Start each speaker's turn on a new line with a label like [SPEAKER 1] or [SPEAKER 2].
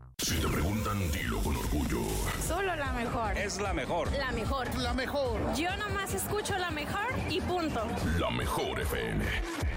[SPEAKER 1] Si te preguntan, dilo con orgullo.
[SPEAKER 2] Solo la mejor.
[SPEAKER 3] Es la mejor.
[SPEAKER 2] La mejor.
[SPEAKER 4] La mejor.
[SPEAKER 2] Yo nomás escucho la mejor y punto.
[SPEAKER 1] La mejor FM.